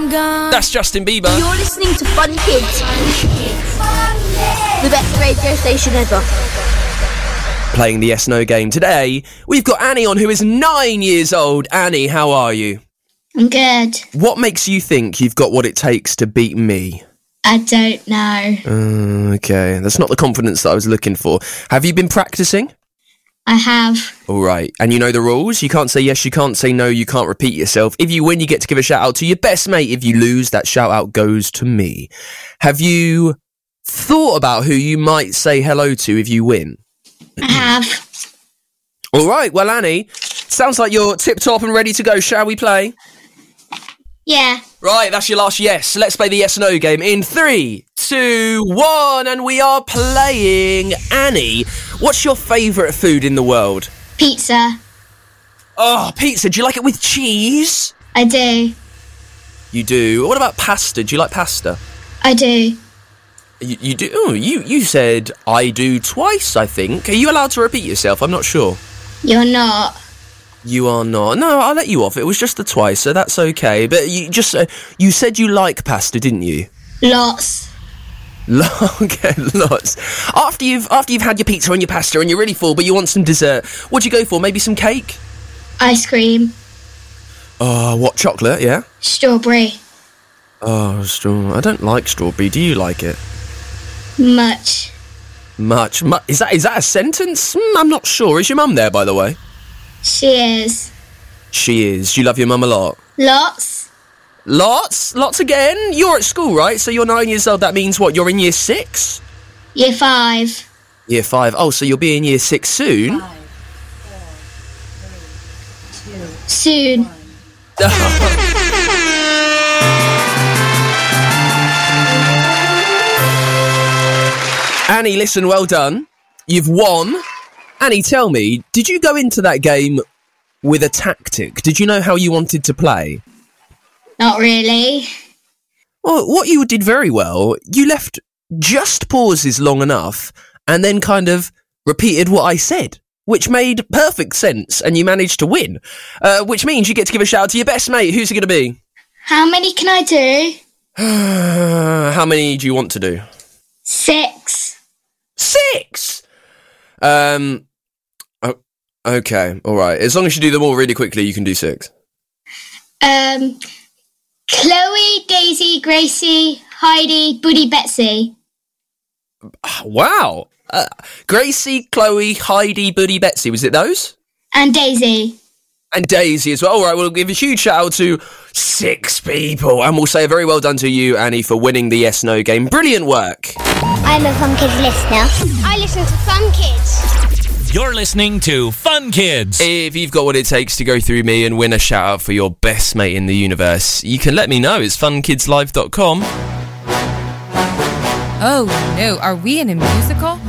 I'm gone. That's Justin Bieber. You're listening to Fun Kids, the best radio station ever. Playing the Yes No game today, we've got Annie on, who is 9 years old. Annie, how are you? I'm good. What makes you think you've got what it takes to beat me? I don't know. Okay, that's not the confidence that I was looking for. Have you been practicing? I have. All right, and you know the rules? You can't say yes, you can't say no, you can't repeat yourself. If you win, you get to give a shout out to your best mate. If you lose, that shout out goes to me. Have you thought about who you might say hello to if you win? I have. All right, well, Annie, sounds like you're tip-top and ready to go. Shall we play? Yeah. Right, that's your last yes. Let's play the yes no game in 3, 2, 1, and we are playing. Annie, what's your favourite food in the world? Pizza. Oh, pizza. Do you like it with cheese? I do. You do. What about pasta? Do you like pasta? I do. You do? Oh, you said I do twice, I think. Are you allowed to repeat yourself? I'm not sure. You're not. You are not. No, I'll let you off. It was just the twice, so that's okay. But you said you like pasta, didn't you? Lots. Okay, lots. After you've had your pizza and your pasta and you're really full, but you want some dessert, what'd you go for? Maybe some cake? Ice cream. What, chocolate, yeah? Strawberry. Oh, strawberry. I don't like strawberry. Do you like it? Much. Is that a sentence? I'm not sure. Is your mum there, by the way? She is. She is. Do you love your mum a lot? Lots. Lots again? You're at school, right? So you're 9 years old. That means what? You're in year 6? Year 5. Year 5. Oh, so you'll be in year 6 soon? 5, 4, 3, 2, soon. Annie, listen, well done. You've won. Annie, tell me, did you go into that game with a tactic? Did you know how you wanted to play? Not really. Well, what you did very well, you left just pauses long enough and then kind of repeated what I said, which made perfect sense, and you managed to win. Which means you get to give a shout out to your best mate. Who's it going to be? How many can I do? How many do you want to do? 6. 6? Okay, all right. As long as you do them all really quickly, you can do 6. Chloe, Daisy, Gracie, Heidi, Buddy, Betsy. Wow. Gracie, Chloe, Heidi, Buddy, Betsy. Was it those? And Daisy. And Daisy as well. All right, we'll give a huge shout out to 6 people. And we'll say a very well done to you, Annie, for winning the Yes No game. Brilliant work. I'm a Fun Kids listener. I listen to Fun Kids. You're listening to Fun Kids. If you've got what it takes to go through me and win a shout out for your best mate in the universe, you can let me know. It's funkidslive.com. Oh no, are we in a musical?